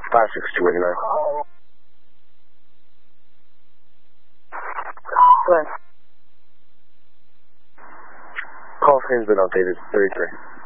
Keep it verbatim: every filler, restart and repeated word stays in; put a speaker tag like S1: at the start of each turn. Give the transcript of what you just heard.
S1: five six two eight nine.
S2: When?
S1: Call screen's been updated, thirty-three.